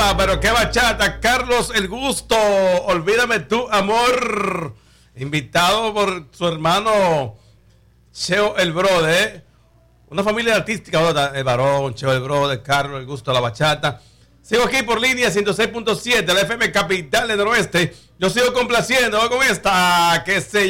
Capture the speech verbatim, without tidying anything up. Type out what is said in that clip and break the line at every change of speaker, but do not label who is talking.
Toma, pero qué bachata. Carlos El Gusto, Olvídame tú, amor. Invitado por su hermano Cheo El Brother. Una familia artística, el varón, Cheo El Brother, Carlos El Gusto, la bachata. Sigo aquí por línea ciento seis punto siete, la F M Capital del Noroeste. Yo sigo complaciendo con esta que se